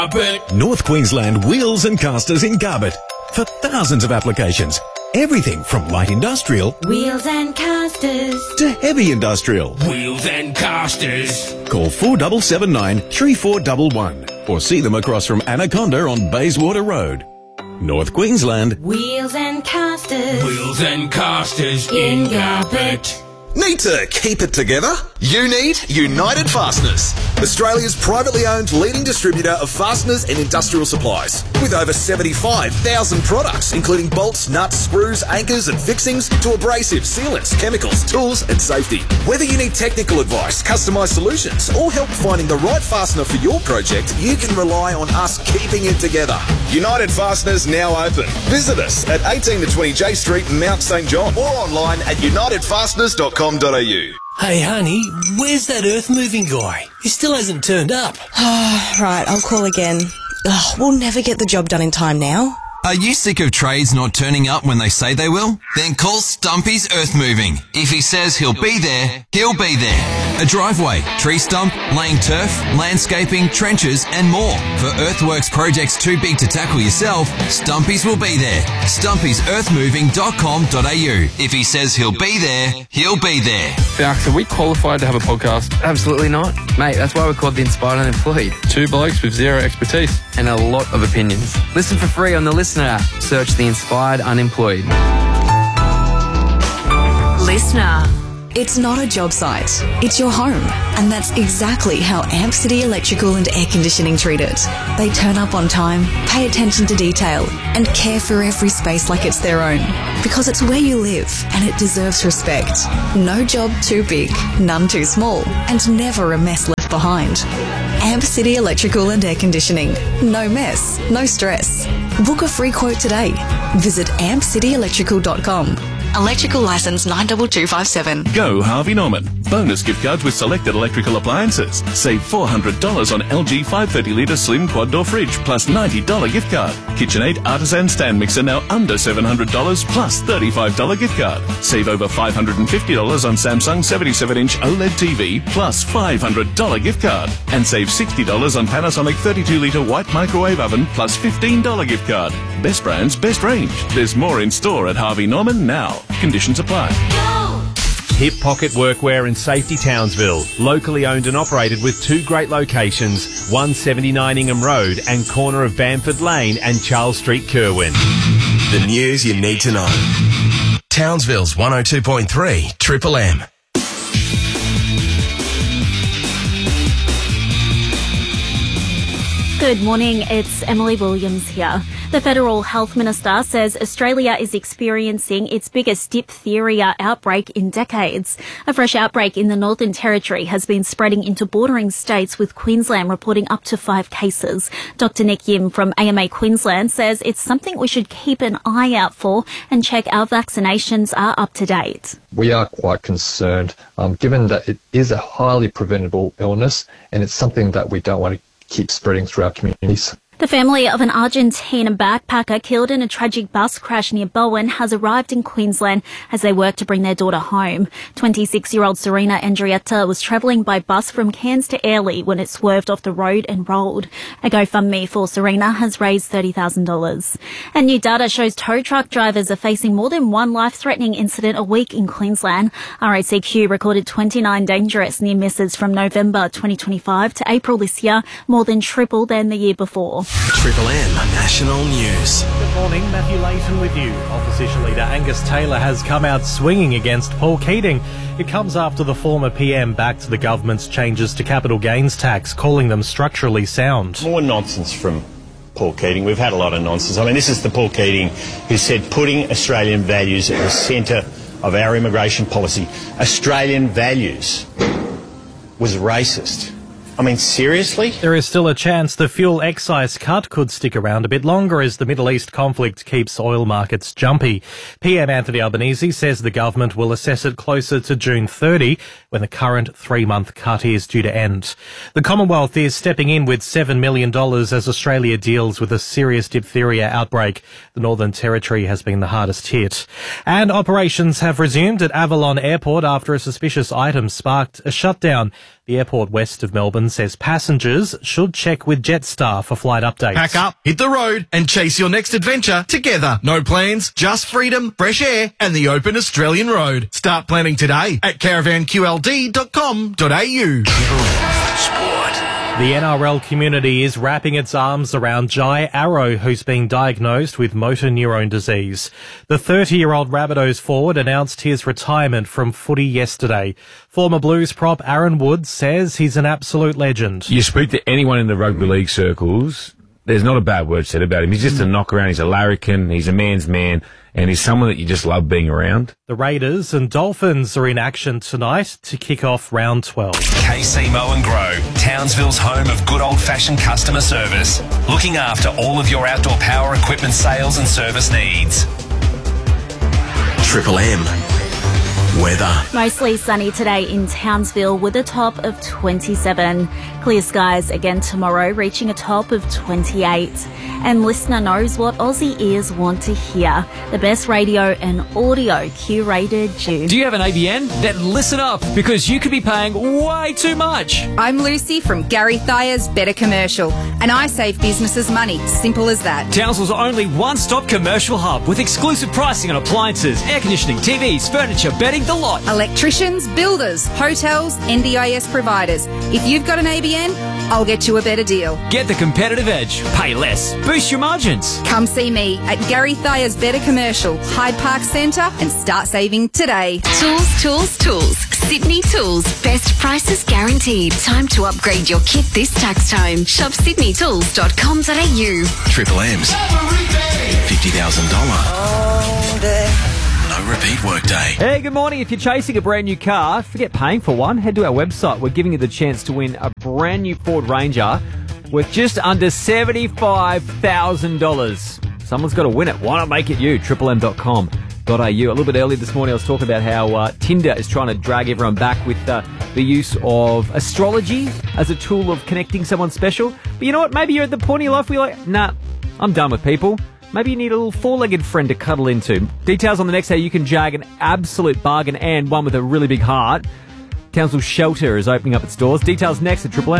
North Queensland Wheels and Casters in Garbutt. For thousands of applications. Everything from light industrial Wheels and Casters to heavy industrial. Wheels and Casters. Call 4779 3411 or see them across from Anaconda on Bayswater Road. North Queensland Wheels and Casters. Wheels and Casters in Garbutt. Need to keep it together? You need United Fasteners, Australia's privately owned leading distributor of fasteners and industrial supplies. With over 75,000 products, including bolts, nuts, screws, anchors and fixings to abrasives, sealants, chemicals, tools and safety. Whether you need technical advice, customised solutions or help finding the right fastener for your project, you can rely on us keeping it together. United Fasteners now open. Visit us at 18 to 20 J Street, Mount St John or online at unitedfasteners.com.au. Hey, honey, where's that earth-moving guy? He still hasn't turned up. Right, I'll call again. We'll never get the job done in time now. Are you sick of trades not turning up when they say they will? Then call Stumpy's Earth Moving. If he says he'll be there, he'll be there. A driveway, tree stump, laying turf, landscaping, trenches and more. For earthworks projects too big to tackle yourself, Stumpy's will be there. Stumpy'sEarthMoving.com.au. If he says he'll be there, he'll be there. Falks, are we qualified to have a podcast? Absolutely not. Mate, that's why we're called the Inspired Unemployed. Two blokes with zero expertise. And a lot of opinions. Listen for free on the Listener app. Search the Inspired Unemployed. Listener. It's not a job site. It's your home. And that's exactly how Amp City Electrical and Air Conditioning treat it. They turn up on time, pay attention to detail, and care for every space like it's their own. Because it's where you live, and it deserves respect. No job too big, none too small, and never a mess left behind. Amp City Electrical and Air Conditioning. No mess, no stress. Book a free quote today. Visit ampcityelectrical.com. Electrical licence 92257. Go Harvey Norman. Bonus gift cards with selected electrical appliances. Save $400 on LG 530 litre slim quad door fridge plus $90 gift card. KitchenAid artisan stand mixer now under $700 plus $35 gift card. Save over $550 on Samsung 77-inch OLED TV plus $500 gift card. And save $60 on Panasonic 32 litre white microwave oven plus $15 gift card. Best brands, best range. There's more in store at Harvey Norman now. Conditions apply. Hip Pocket Workwear in Safety Townsville. Locally owned and operated with two great locations, 179 Ingham Road and corner of Bamford Lane and Charles Street, Kerwin. The news you need to know. Townsville's 102.3 Triple M. Good morning, it's Emily Williams here. The Federal Health Minister says Australia is experiencing its biggest diphtheria outbreak in decades. A fresh outbreak in the Northern Territory has been spreading into bordering states, with Queensland reporting up to 5 cases. Dr Nick Yim from AMA Queensland says it's something we should keep an eye out for and check our vaccinations are up to date. We are quite concerned, given that it is a highly preventable illness and it's something that we don't want to keep spreading through our communities. The family of an Argentine backpacker killed in a tragic bus crash near Bowen has arrived in Queensland as they work to bring their daughter home. 26-year-old Serena Andrietta was travelling by bus from Cairns to Airlie when it swerved off the road and rolled. A GoFundMe for Serena has raised $30,000. And new data shows tow truck drivers are facing more than one life-threatening incident a week in Queensland. RACQ recorded 29 dangerous near misses from November 2025 to April this year, more than triple than the year before. Triple M National News. Good morning, Matthew Layton with you. Opposition leader Angus Taylor has come out swinging against Paul Keating. It comes after the former PM backed the government's changes to capital gains tax, calling them structurally sound. More nonsense from Paul Keating. We've had a lot of nonsense. I mean, this is the Paul Keating who said putting Australian values at the centre of our immigration policy. Australian values was racist. I mean, seriously? There is still a chance the fuel excise cut could stick around a bit longer as the Middle East conflict keeps oil markets jumpy. PM Anthony Albanese says the government will assess it closer to June 30, when the current 3-month cut is due to end. The Commonwealth is stepping in with $7 million as Australia deals with a serious diphtheria outbreak. The Northern Territory has been the hardest hit. And operations have resumed at Avalon Airport after a suspicious item sparked a shutdown. The airport west of Melbourne says passengers should check with Jetstar for flight updates. Pack up, hit the road and chase your next adventure together. No plans, just freedom, fresh air and the open Australian road. Start planning today at caravanqld.com.au. Sport. The NRL community is wrapping its arms around Jai Arrow, who's been diagnosed with motor neurone disease. The 30-year-old Rabbitohs forward announced his retirement from footy yesterday. Former Blues prop Aaron Woods says he's an absolute legend. You speak to anyone in the rugby league circles, there's not a bad word said about him. He's just a knock-around, he's a larrikin, he's a man's man, and he's someone that you just love being around. The Raiders and Dolphins are in action tonight to kick off round 12. KC Mow and Grow, Townsville's home of good old-fashioned customer service. Looking after all of your outdoor power equipment sales and service needs. Triple M. Weather. Mostly sunny today in Townsville with a top of 27. Clear skies again tomorrow, reaching a top of 28. And listener knows what Aussie ears want to hear. The best radio and audio curated June. Do you have an ABN? Then listen up, because you could be paying way too much. I'm Lucy from Gary Thayer's Better Commercial, and I save businesses money. Simple as that. Townsville's only one-stop commercial hub with exclusive pricing on appliances, air conditioning, TVs, furniture, bedding, the lot. Electricians, builders, hotels, NDIS providers. If you've got an ABN, I'll get you a better deal. Get the competitive edge. Pay less. Boost your margins. Come see me at Gary Thayer's Better Commercial, Hyde Park Centre, and start saving today. Tools. Sydney Tools. Best prices guaranteed. Time to upgrade your kit this tax time. Shop sydneytools.com.au. Triple M's. $50,000. No repeat workday. Hey, good morning. If you're chasing a brand new car, forget paying for one. Head to our website. We're giving you the chance to win a brand new Ford Ranger worth just under $75,000. Someone's got to win it. Why not make it you? triplem.com.au. A little bit earlier this morning, I was talking about how Tinder is trying to drag everyone back with the use of astrology as a tool of connecting someone special. But you know what? Maybe you're at the point in your life where you're like, nah, I'm done with people. Maybe you need a little four-legged friend to cuddle into. Details on the next how you can jag an absolute bargain and one with a really big heart. Townsville Shelter is opening up its doors. Details next at Triple M.